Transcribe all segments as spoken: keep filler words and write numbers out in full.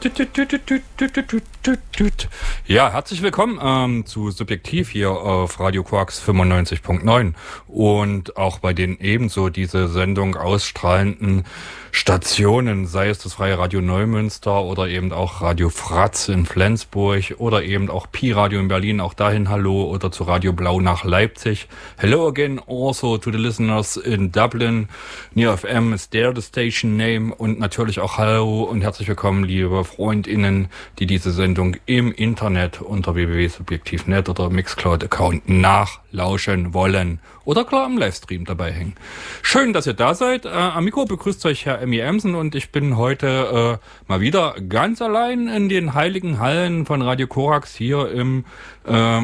Ja, herzlich willkommen ähm, zu Subjektiv hier auf Radio Quarks fünfundneunzig Punkt neun und auch bei den ebenso diese Sendung ausstrahlenden Stationen, sei es das Freie Radio Neumünster oder eben auch Radio Fratz in Flensburg oder eben auch Pi Radio in Berlin, auch dahin hallo, oder zu Radio Blau nach Leipzig. Hello again also to the listeners in Dublin. Near F M is there the station name, und natürlich auch hallo und herzlich willkommen, liebe FreundInnen, die diese Sendung im Internet unter w w w punkt subjektiv punkt net oder Mixcloud-Account nachlauschen wollen oder klar im Livestream dabei hängen. Schön, dass ihr da seid. Äh, am Mikro begrüßt euch Herr Emmy Emsen und ich bin heute äh, mal wieder ganz allein in den heiligen Hallen von Radio Korax hier im äh,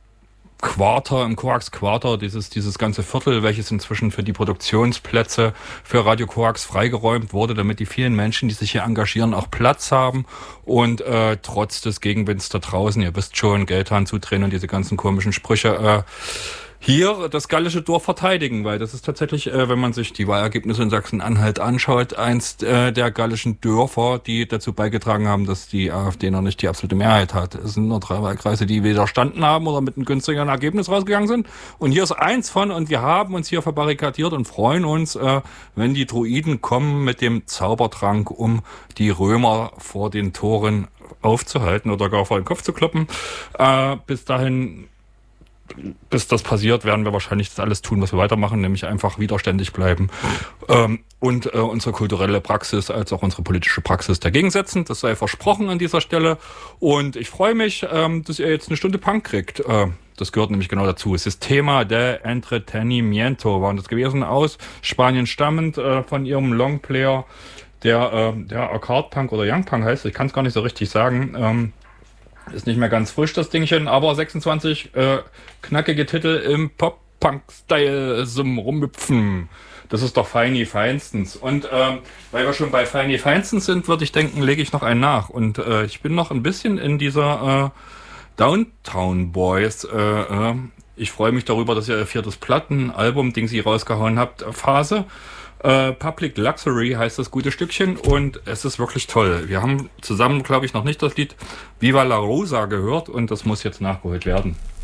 Quarter, im Korax Quarter, dieses, dieses ganze Viertel, welches inzwischen für die Produktionsplätze für Radio Korax freigeräumt wurde, damit die vielen Menschen, die sich hier engagieren, auch Platz haben und äh, trotz des Gegenwinds da draußen, ihr wisst schon, Geldhahn zudrehen und diese ganzen komischen Sprüche, äh, hier das gallische Dorf verteidigen, weil das ist tatsächlich, äh, wenn man sich die Wahlergebnisse in Sachsen-Anhalt anschaut, eins äh, der gallischen Dörfer, die dazu beigetragen haben, dass die AfD noch nicht die absolute Mehrheit hat. Es sind nur drei Wahlkreise, die widerstanden haben oder mit einem günstigeren Ergebnis rausgegangen sind. Und hier ist eins von, und wir haben uns hier verbarrikadiert und freuen uns, äh, wenn die Druiden kommen mit dem Zaubertrank, um die Römer vor den Toren aufzuhalten oder gar vor den Kopf zu kloppen. Äh, bis dahin... Bis das passiert, werden wir wahrscheinlich das alles tun, was wir weitermachen, nämlich einfach widerständig bleiben ähm, und äh, unsere kulturelle Praxis als auch unsere politische Praxis dagegen setzen. Das sei versprochen an dieser Stelle. Und ich freue mich, ähm, dass ihr jetzt eine Stunde Punk kriegt. Äh, das gehört nämlich genau dazu. Es ist Tema de Entretenimiento, waren das gewesen, aus Spanien stammend, äh, von ihrem Longplayer, der, äh, der Arcade Punk oder Young Punk heißt. Ich kann es gar nicht so richtig sagen. Ähm, Ist nicht mehr ganz frisch, das Dingchen, aber sechsundzwanzig äh, knackige Titel im Pop-Punk-Style zum Rumhüpfen. Das ist doch Feini Feinstens. Und ähm, weil wir schon bei Feini Feinstens sind, würde ich denken, lege ich noch einen nach. Und äh, ich bin noch ein bisschen in dieser äh, Downtown Boys. Äh, äh, ich freue mich darüber, dass ihr ihr viertes Plattenalbum, Ding sie rausgehauen habt, Phase. Uh, Public Luxury heißt das gute Stückchen und es ist wirklich toll. Wir haben zusammen, glaube ich, noch nicht das Lied Viva la Rosa gehört und das muss jetzt nachgeholt werden.